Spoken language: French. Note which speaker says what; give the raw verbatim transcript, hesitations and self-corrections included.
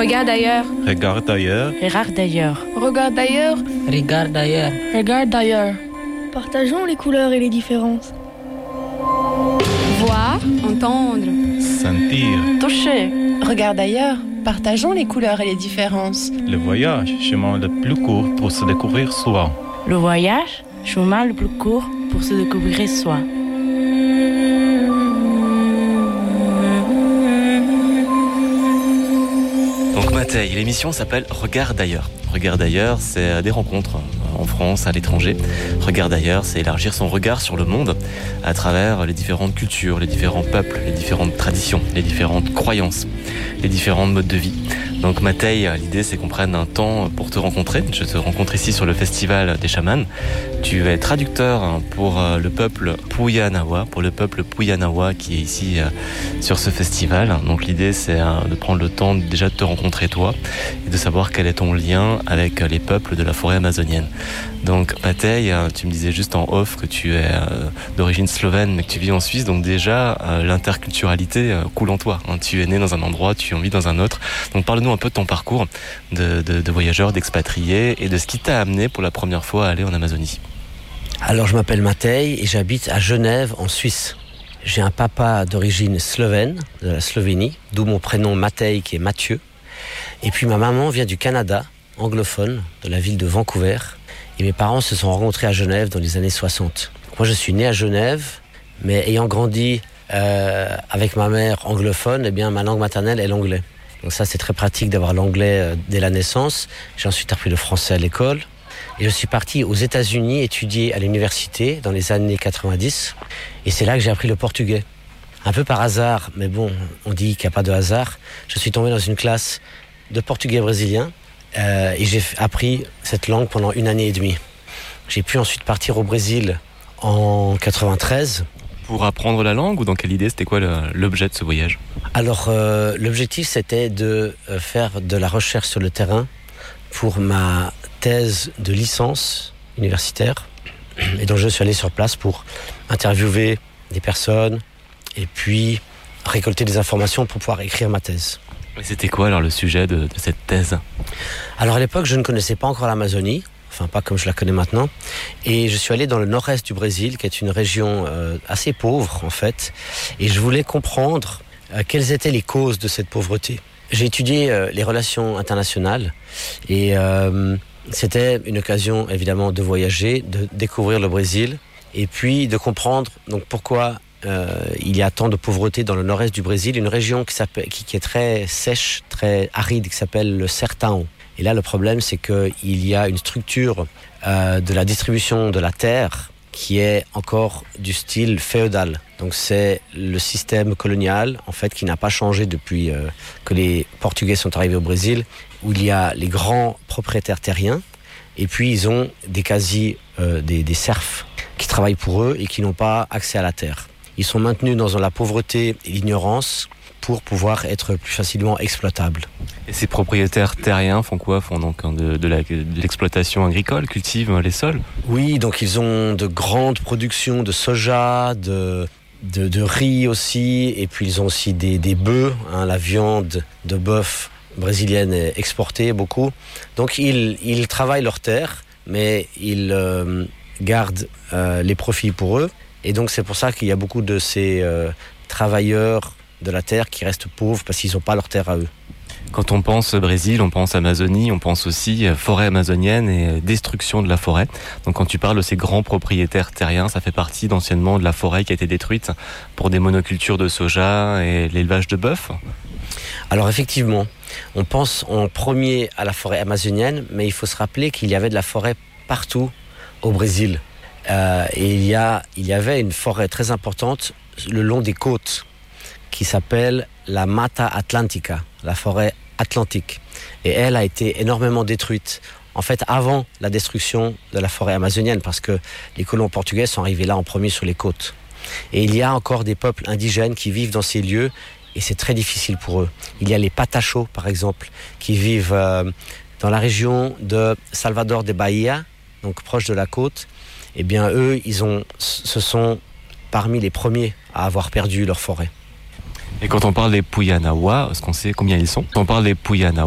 Speaker 1: Regarde ailleurs.
Speaker 2: Regarde ailleurs.
Speaker 3: Regarde ailleurs.
Speaker 1: Regarde ailleurs.
Speaker 3: Regarde ailleurs.
Speaker 1: Regarde ailleurs.
Speaker 4: Partageons les couleurs et les différences.
Speaker 1: Voir, entendre.
Speaker 2: Sentir.
Speaker 3: Toucher. Regarde ailleurs. Partageons les couleurs et les différences.
Speaker 2: Le voyage, chemin le plus court pour se découvrir soi.
Speaker 3: Le voyage, chemin le plus court pour se découvrir soi.
Speaker 5: Donc Matei, l'émission s'appelle Regarde ailleurs. Regarde ailleurs, c'est des rencontres en France, à l'étranger. Regarde ailleurs, c'est élargir son regard sur le monde à travers les différentes cultures, les différents peuples, les différentes traditions, les différentes croyances, les différents modes de vie. Donc Matei, l'idée c'est qu'on prenne un temps pour te rencontrer. Je te rencontre ici sur le festival des chamans. Tu es traducteur pour le peuple Puyanawa, pour le peuple Puyanawa qui est ici sur ce festival. Donc l'idée c'est de prendre le temps déjà de te rencontrer toi et de savoir quel est ton lien avec les peuples de la forêt amazonienne. Donc Matei, tu me disais juste en off que tu es d'origine slovène mais que tu vis en Suisse, donc déjà l'interculturalité coule en toi. Tu es né dans un endroit, tu en vis dans un autre. Donc parle-nous un peu de ton parcours de, de, de voyageur, d'expatrié et de ce qui t'a amené pour la première fois à aller en Amazonie.
Speaker 6: Alors je m'appelle Matei et j'habite à Genève en Suisse. J'ai un papa d'origine slovène, de la Slovénie, d'où mon prénom Matei qui est Mathieu. Et puis ma maman vient du Canada, anglophone, de la ville de Vancouver. Et mes parents se sont rencontrés à Genève dans les années soixante. Moi je suis né à Genève, mais ayant grandi euh, avec ma mère anglophone, eh bien ma langue maternelle est l'anglais. Donc ça c'est très pratique d'avoir l'anglais euh, dès la naissance. J'ai ensuite appris le français à l'école. Et je suis parti aux États-Unis étudier à l'université dans les années quatre-vingt-dix. Et c'est là que j'ai appris le portugais. Un peu par hasard, mais bon, on dit qu'il n'y a pas de hasard. Je suis tombé dans une classe de portugais brésilien euh, et j'ai appris cette langue pendant une année et demie. J'ai pu ensuite partir au Brésil en quatre-vingt-treize.
Speaker 5: Pour apprendre la langue ou dans quelle idée, c'était quoi le, l'objet de ce voyage ?
Speaker 6: Alors, euh, l'objectif, c'était de faire de la recherche sur le terrain pour ma thèse de licence universitaire. Et donc, je suis allé sur place pour interviewer des personnes et puis récolter des informations pour pouvoir écrire ma thèse.
Speaker 5: Et c'était quoi alors le sujet de, de cette thèse ?
Speaker 6: Alors, à l'époque, je ne connaissais pas encore l'Amazonie. Enfin, pas comme je la connais maintenant. Et je suis allé dans le nord-est du Brésil, qui est une région euh, assez pauvre, en fait. Et je voulais comprendre euh, quelles étaient les causes de cette pauvreté. J'ai étudié euh, les relations internationales et euh, c'était une occasion, évidemment, de voyager, de découvrir le Brésil et puis de comprendre donc, pourquoi euh, il y a tant de pauvreté dans le nord-est du Brésil, une région qui, s'appelle, qui, qui est très sèche, très aride, qui s'appelle le Sertão. Et là, le problème, c'est qu'il y a une structure euh, de la distribution de la terre qui est encore du style féodal. Donc, c'est le système colonial, en fait, qui n'a pas changé depuis euh, que les Portugais sont arrivés au Brésil, où il y a les grands propriétaires terriens, et puis ils ont des quasi, euh, des, des serfs qui travaillent pour eux et qui n'ont pas accès à la terre. Ils sont maintenus dans la pauvreté et l'ignorance pour pouvoir être plus facilement exploitables.
Speaker 5: Et ces propriétaires terriens font quoi ? Font donc de, de, la, de l'exploitation agricole, cultivent les sols ?
Speaker 6: Oui, donc ils ont de grandes productions de soja, de, de, de riz aussi, et puis ils ont aussi des, des bœufs, hein, la viande de bœuf brésilienne est exportée beaucoup. Donc ils, ils travaillent leur terre, mais ils euh, gardent euh, les profits pour eux. Et donc c'est pour ça qu'il y a beaucoup de ces euh, travailleurs de la terre qui restent pauvres parce qu'ils n'ont pas leur terre à eux.
Speaker 5: Quand on pense Brésil, on pense Amazonie, on pense aussi forêt amazonienne et destruction de la forêt. Donc quand tu parles de ces grands propriétaires terriens, ça fait partie d'anciennement de la forêt qui a été détruite pour des monocultures de soja et l'élevage de bœuf ?
Speaker 6: Alors effectivement, on pense en premier à la forêt amazonienne, mais il faut se rappeler qu'il y avait de la forêt partout au Brésil. Euh, et il y, a, il y avait une forêt très importante le long des côtes qui s'appelle la Mata Atlântica, la forêt atlantique. Et elle a été énormément détruite, en fait, avant la destruction de la forêt amazonienne, parce que les colons portugais sont arrivés là en premier sur les côtes. Et il y a encore des peuples indigènes qui vivent dans ces lieux, et c'est très difficile pour eux. Il y a les Patachos, par exemple, qui vivent euh, dans la région de Salvador de Bahia, donc proche de la côte. Eh bien, eux, ils ont, ce sont parmi les premiers à avoir perdu leur forêt.
Speaker 5: Et quand on parle des Puyanawa, est-ce qu'on sait combien ils sont ? Quand on parle des Puyanawa,